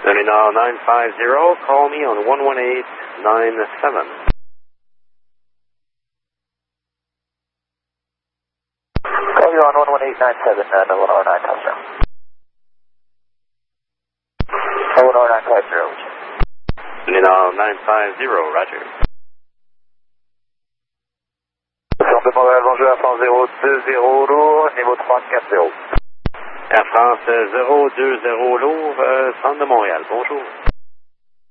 Nord 950, call me on 11897. Call you on 11897, Illinois 950. Illinois 950. Nord 950, roger. Centre de Montréal, bonjour, Air France 020 lourd, niveau 340. Air France 020 lourd, centre de Montréal, bonjour.